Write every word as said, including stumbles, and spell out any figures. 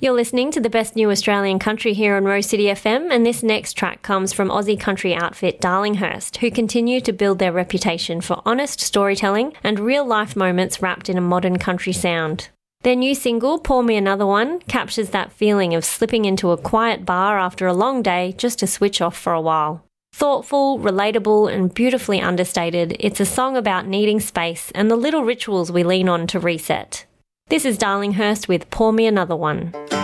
You're listening to the best new Australian country here on Rose City F M, and this next track comes from Aussie country outfit Darlinghurst, who continue to build their reputation for honest storytelling and real-life moments wrapped in a modern country sound. Their new single, Pour Me Another One, captures that feeling of slipping into a quiet bar after a long day just to switch off for a while. Thoughtful, relatable, and beautifully understated, it's a song about needing space and the little rituals we lean on to reset. This is Darlinghurst with Pour Me Another One.